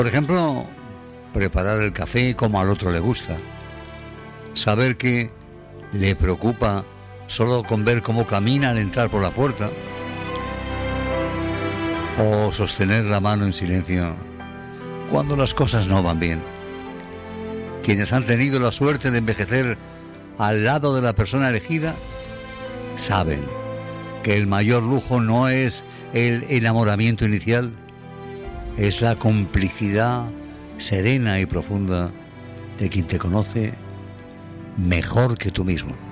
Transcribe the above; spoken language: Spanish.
Por ejemplo, preparar el café como al otro le gusta. Saber que le preocupa solo con ver cómo camina al entrar por la puerta. O sostener la mano en silencio cuando las cosas no van bien. Quienes han tenido la suerte de envejecer al lado de la persona elegida saben que el mayor lujo no es el enamoramiento inicial, es la complicidad serena y profunda de quien te conoce mejor que tú mismo.